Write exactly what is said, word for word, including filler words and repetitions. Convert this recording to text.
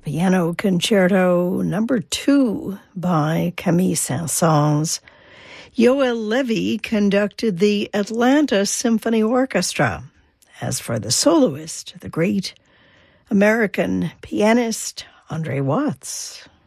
Piano Concerto Number Two by Camille Saint-Saëns. Yoel Levy conducted the Atlanta Symphony Orchestra. As for the soloist, the great American pianist Andre Watts.